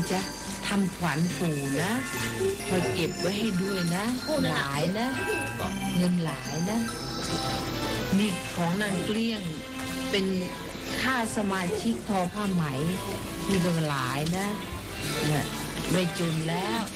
จ๊ะทำขวัญปู่นะคอยเก็บไว้ให้ด้วยนะหลายนะเงินหลายนะนี่ของนางเกลี้ยงเป็นค่าสมาชิกทอผ้าไหมมีเงินหลายนะเนี่ยไม่จนแล้ว